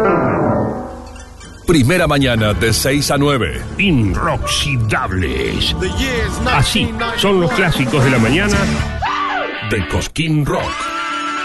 Primera mañana de 6 a 9. Inoxidables. Así son los clásicos de la mañana de Cosquín Rock.